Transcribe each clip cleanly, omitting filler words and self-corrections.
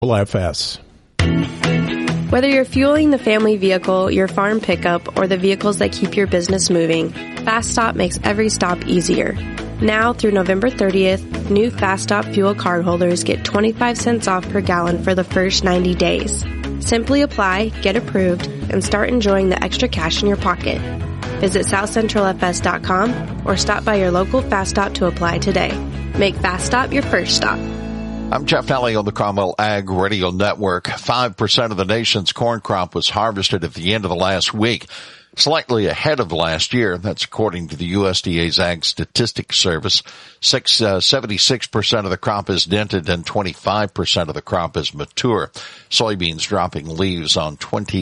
FS. Whether you're fueling the family vehicle, your farm pickup, or the vehicles that keep your business moving, Fast Stop makes every stop easier. Now through November 30th, new Fast Stop fuel cardholders get 25 cents off per gallon for the first 90 days. Simply apply, get approved, and start enjoying the extra cash in your pocket. Visit SouthCentralFS.com or stop by your local Fast Stop to apply today. Make Fast Stop your first stop. I'm Jeff Nally on the Cromwell Ag Radio Network. 5% of the nation's corn crop was harvested at the end of the last week, slightly ahead of last year. That's according to the USDA's Ag Statistics Service. 76% of the crop is dented and 25% of the crop is mature. Soybeans dropping leaves on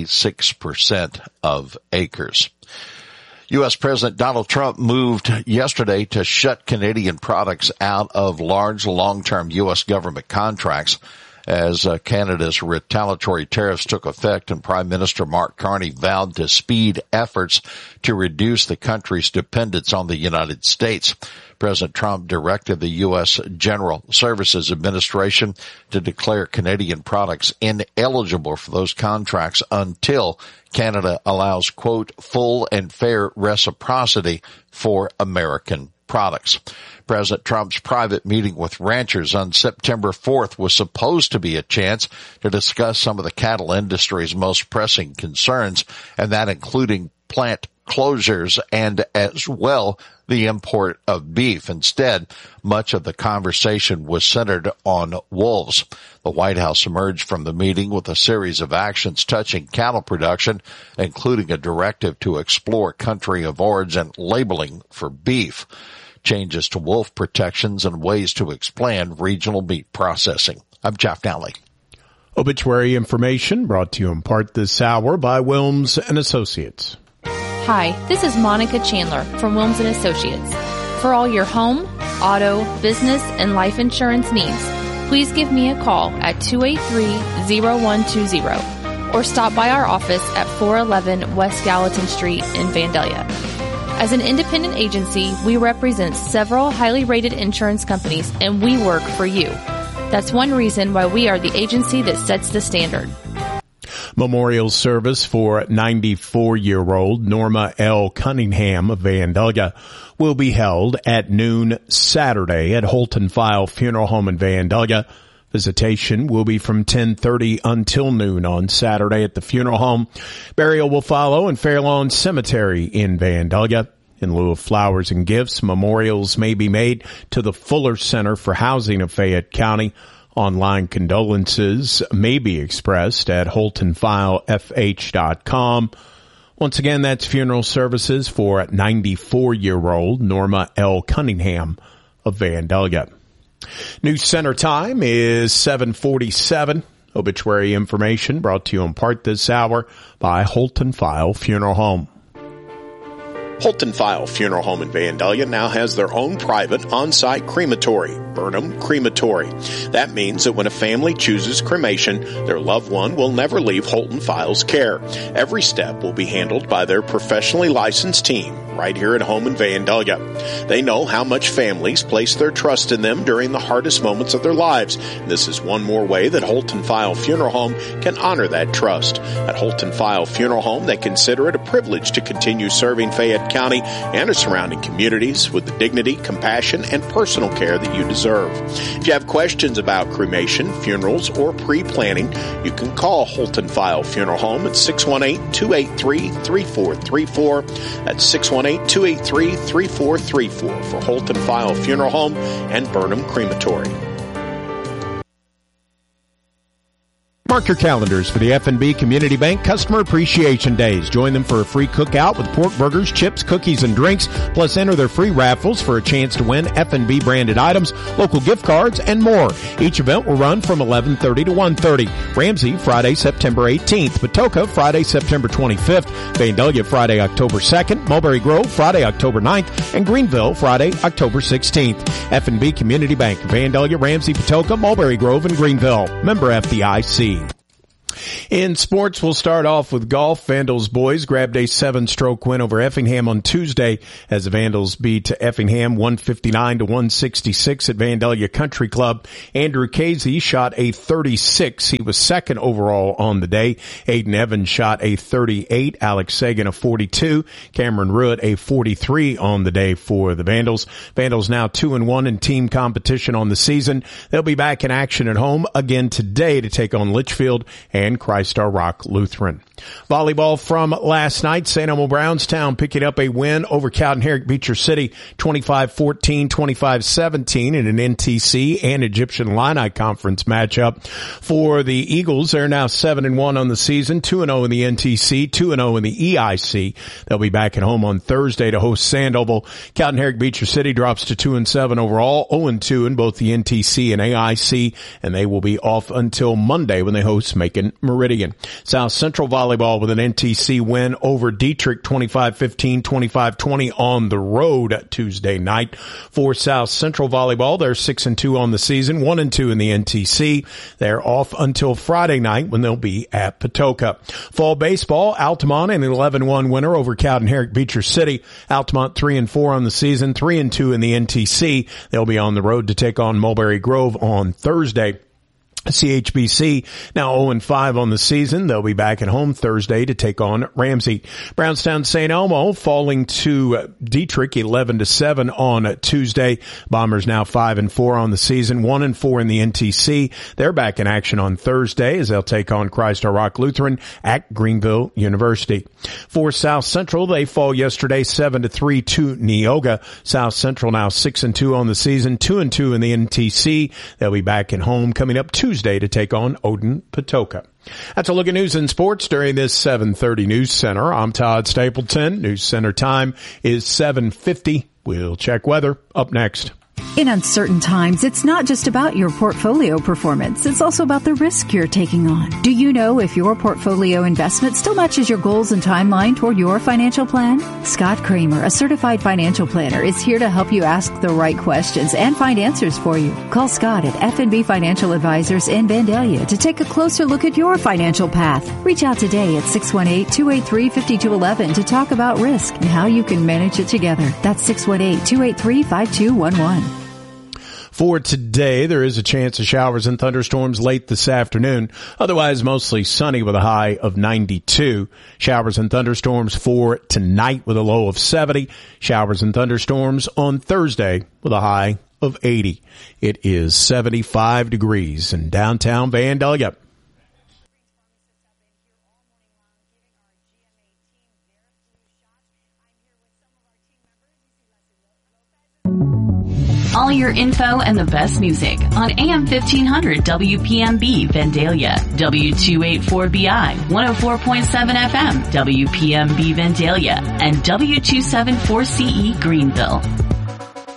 26% of acres. U.S. President Donald Trump moved yesterday to shut Canadian products out of large long-term U.S. government contracts as Canada's retaliatory tariffs took effect, and Prime Minister Mark Carney vowed to speed efforts to reduce the country's dependence on the United States. President Trump directed the U.S. General Services Administration to declare Canadian products ineligible for those contracts until Canada allows, quote, full and fair reciprocity for American products. President Trump's private meeting with ranchers on September 4th was supposed to be a chance to discuss some of the cattle industry's most pressing concerns, and that including plant closures and as well the import of beef. Instead, much of the conversation was centered on wolves. The White House emerged from the meeting with a series of actions touching cattle production, including a directive to explore country of origin labeling for beef, changes to wolf protections, and ways to expand regional meat processing. I'm Jeff Nally. Obituary information brought to you in part this hour by Wilms & Associates. Hi, this is Monica Chandler from Wilms & Associates. For all your home, auto, business, and life insurance needs, please give me a call at 283-0120 or stop by our office at 411 West Gallatin Street in Vandalia. As an independent agency, we represent several highly rated insurance companies, and we work for you. That's one reason why we are the agency that sets the standard. Memorial service for 94-year-old Norma L. Cunningham of Vandalia will be held at noon Saturday at Holton File Funeral Home in Vandalia. Visitation will be from 10:30 until noon on Saturday at the funeral home. Burial will follow in Fairlawn Cemetery in Vandalia. In lieu of flowers and gifts, memorials may be made to the Fuller Center for Housing of Fayette County. Online condolences may be expressed at HoltonFileFH.com. Once again, that's funeral services for 94-year-old Norma L. Cunningham of Vandalia. News Center time is 7:47. Obituary information brought to you in part this hour by Holton File Funeral Home. Holton File Funeral Home in Vandalia now has their own private on-site crematory, Burnham Crematory. That means that when a family chooses cremation, their loved one will never leave Holton File's care. Every step will be handled by their professionally licensed team right here at home in Vandalia. They know how much families place their trust in them during the hardest moments of their lives. And this is one more way that Holton File Funeral Home can honor that trust. At Holton File Funeral Home, they consider it a privilege to continue serving Fayette County and its surrounding communities with the dignity, compassion, and personal care that you deserve. If you have questions about cremation, funerals, or pre-planning, you can call Holton File Funeral Home at 618-283-3434. That's 618-283-3434 for Holton File Funeral Home and Burnham Crematory. Mark your calendars for the F&B Community Bank Customer Appreciation Days. Join them for a free cookout with pork burgers, chips, cookies, and drinks. Plus, enter their free raffles for a chance to win F&B branded items, local gift cards, and more. Each event will run from 11:30 to 1:30. Ramsey, Friday, September 18th. Patoka, Friday, September 25th. Vandalia, Friday, October 2nd. Mulberry Grove, Friday, October 9th. And Greenville, Friday, October 16th. F&B Community Bank, Vandalia, Ramsey, Patoka, Mulberry Grove, and Greenville. Member FDIC. In sports, we'll start off with golf. Vandals boys grabbed a 7-stroke win over Effingham on Tuesday as the Vandals beat Effingham 159-166 at Vandalia Country Club. Andrew Casey shot a 36. He was second overall on the day. Aiden Evans shot a 38. Alex Sagan a 42. Cameron Rudd a 43 on the day for the Vandals. Vandals now 2-1 in team competition on the season. They'll be back in action at home again today to take on Litchfield and Christ Our Rock Lutheran. Volleyball from last night, St. Elmo Brownstown picking up a win over Cowden Herrick Beecher City 25-14, 25-17 in an NTC and Egyptian Illini Conference matchup. For the Eagles, they're now 7-1 on the season, 2-0 in the NTC, 2-0 in the EIC. They'll be back at home on Thursday to host Sandoval. Cowden Herrick Beecher City drops to 2-7 overall, 0-2 in both the NTC and AIC, and they will be off until Monday when they host Macon Meridian. South Central Volleyball with an NTC win over Dietrich 25-15, 25-20 on the road Tuesday night. For South Central Volleyball, they're 6-2 on the season, 1-2 in the NTC. They're off until Friday night when they'll be at Patoka. Fall baseball, Altamont an 11-1 winner over Cowden Herrick Beecher City. Altamont 3-4 on the season, 3-2 in the NTC. They'll be on the road to take on Mulberry Grove on Thursday. CHBC now 0-5 on the season. They'll be back at home Thursday to take on Ramsey. Brownstown St. Elmo falling to Dietrich 11-7 on Tuesday. Bombers now 5-4 on the season, 1-4 in the NTC. They're back in action on Thursday as they'll take on Christ Our Rock Lutheran at Greenville University. For South Central, they fall yesterday 7-3 to Neoga. South Central now 6-2 on the season, 2-2 in the NTC. They'll be back at home coming up Tuesday to take on Odin Patoka. That's a look at news and sports during this 7:30 News Center. I'm Todd Stapleton. News Center time is 7:50. We'll check weather up next. In uncertain times, it's not just about your portfolio performance. It's also about the risk you're taking on. Do you know if your portfolio investment still matches your goals and timeline toward your financial plan? Scott Kramer, a certified financial planner, is here to help you ask the right questions and find answers for you. Call Scott at F&B Financial Advisors in Vandalia to take a closer look at your financial path. Reach out today at 618-283-5211 to talk about risk and how you can manage it together. That's 618-283-5211. For today, there is a chance of showers and thunderstorms late this afternoon. Otherwise, mostly sunny with a high of 92. Showers and thunderstorms for tonight with a low of 70. Showers and thunderstorms on Thursday with a high of 80. It is 75 degrees in downtown Vandalia. All your info and the best music on AM 1500 WPMB Vandalia, W284BI, 104.7 FM, WPMB Vandalia, and W274CE Greenville.